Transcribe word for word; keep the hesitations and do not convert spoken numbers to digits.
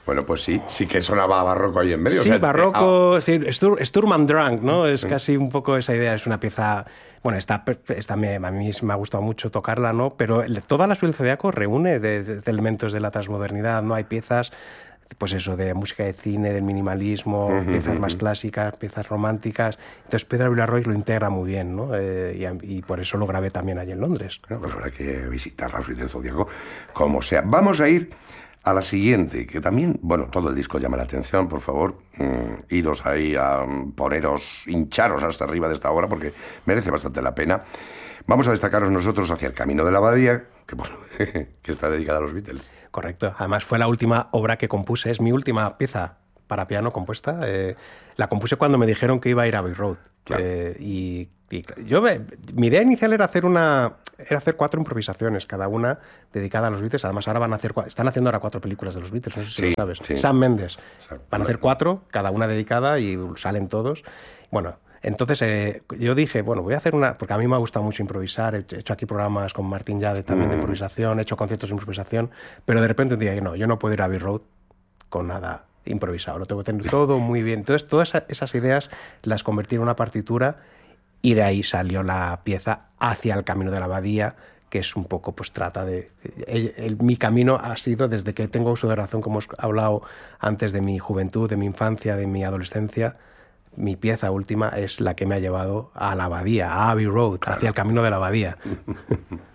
Bueno, pues sí, sí que sonaba barroco ahí en medio. Sí, o sea, barroco, eh, ah. sí, Stur, Sturm und Drang, ¿no? Es casi un poco esa idea, es una pieza... Bueno, esta, esta me, a mí me ha gustado mucho tocarla, ¿no? Pero toda la suite del Zodiaco reúne de, de, de elementos de la transmodernidad, ¿no? Hay piezas, pues eso, de música de cine, del minimalismo, uh-huh, piezas uh-huh. más clásicas, piezas románticas. Entonces Pedro Villarroel lo integra muy bien, ¿no? Eh, y, y por eso lo grabé también allí en Londres. Bueno, pues habrá que visitar la suite del Zodiaco, como sea. Vamos a ir a la siguiente, que también, bueno, todo el disco llama la atención, por favor, mmm, iros ahí a poneros, hincharos hasta arriba de esta obra, porque merece bastante la pena. Vamos a destacaros nosotros hacia el Camino de la Abadía, que, bueno, que está dedicada a los Beatles. Correcto, además fue la última obra que compuse, es mi última pieza para piano compuesta. Eh, la compuse cuando me dijeron que iba a ir a Abbey Road. Claro. Eh, y, y yo, mi idea inicial era hacer una... era hacer cuatro improvisaciones, cada una dedicada a los Beatles. Además, ahora van a hacer, están haciendo ahora cuatro películas de los Beatles, no sé si sí, lo sabes. Sí. Sam Mendes. Van a hacer cuatro, cada una dedicada, y salen todos. Bueno, entonces eh, yo dije, bueno, voy a hacer una... Porque a mí me ha gustado mucho improvisar, he hecho aquí programas con Martín Yade también mm. de improvisación, he hecho conciertos de improvisación, pero de repente un día, no, yo no puedo ir a Abbey Road con nada improvisado, lo tengo que tener todo muy bien. Entonces, todas esas ideas las convertí en una partitura, y de ahí salió la pieza Hacia el Camino de la Abadía, que es un poco, pues trata de... El, el, mi camino ha sido, desde que tengo uso de razón, como hemos hablado antes, de mi juventud, de mi infancia, de mi adolescencia, mi pieza última es la que me ha llevado a la Abadía, a Abbey Road, claro. Hacia el Camino de la Abadía.